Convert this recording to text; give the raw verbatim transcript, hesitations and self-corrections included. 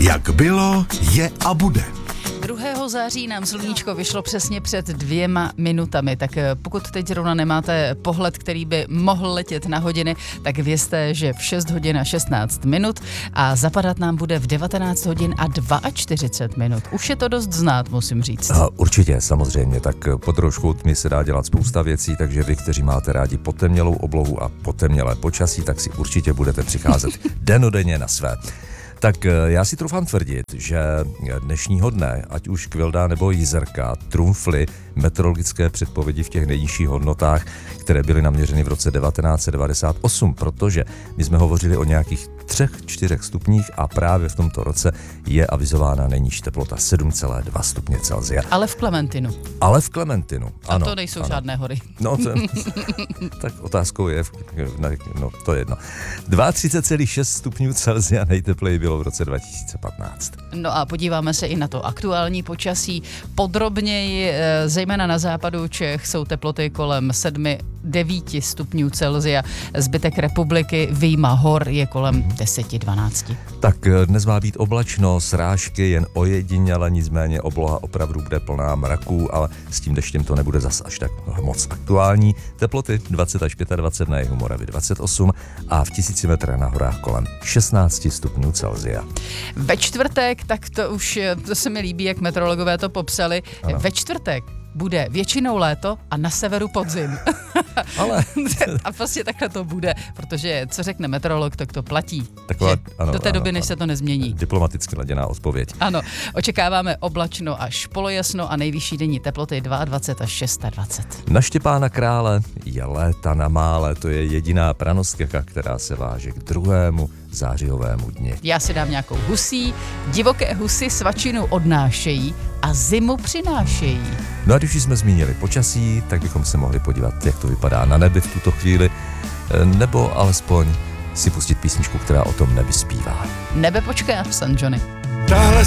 Jak bylo, je a bude. druhého září nám sluníčko vyšlo přesně před dvěma minutami, tak pokud teď zrovna nemáte pohled, který by mohl letět na hodiny, tak vězte, že v šest hodin a šestnáct minut a zapadat nám bude v devatenáct hodin a čtyřicet dva minut. Už je to dost znát, musím říct. A určitě, samozřejmě, tak pod rouškou tmy se dá dělat spousta věcí, takže vy, kteří máte rádi potemnělou oblohu a potemnělé počasí, tak si určitě budete přicházet dennodenně na své. Tak já si troufám tvrdit, že dnešního dne, ať už Kvilda nebo Jizerka, trumfly meteorologické předpovědi v těch nejnižších hodnotách, které byly naměřeny v roce devatenáct set devadesát osm, protože my jsme hovořili o nějakých třech, čtyřech stupních a právě v tomto roce je avizována nejnižší teplota sedm celá dva stupně Celsia. Ale v Klementinu. Ale v Klementinu, ano. A to nejsou ano. žádné hory. No, to, tak otázkou je, no to je jedno. třicet dva celá šest stupňů Celsia nejtepleji bylo v roce dva tisíce patnáct. No a podíváme se i na to aktuální počasí. Podrobněji, zejména na západu Čech, jsou teploty kolem sedm devět stupňů Celsia. Zbytek republiky vyjma hor je kolem deset dvanáct. Tak dnes má být oblačno, srážky jen ojediněle, nicméně obloha opravdu bude plná mraků, ale s tím deštěm to nebude zas až tak moc aktuální. Teploty dvacet až dvacet pět na jihu Moravy dvacet osm a v tisíci metrech na horách kolem šestnáct stupňů Celsia. Ve čtvrtek, tak to už, to se mi líbí, jak meteorologové to popsali, ano. Ve čtvrtek bude většinou léto a na severu podzim. Ale... a prostě takhle to bude, protože co řekne meteorolog, tak to platí. Taková, ano, do té ano, doby, než ano. se to nezmění. Diplomaticky laděná odpověď. Ano, očekáváme oblačno až polojasno a nejvyšší denní teploty dvacet dva až dvacet šest. Na Štěpána Krále je léta na mále, to je jediná pranostěka, která se váže k druhému zářijovému dni. Já si dám nějakou husí, divoké husy svačinu odnášejí a zimu přinášejí. No a když jsme zmínili počasí, tak bychom se mohli podívat, jak to vypadá na nebi v tuto chvíli, nebo alespoň si pustit písničku, která o tom nebi zpívá. Nebe počká, San Johnny. Tahle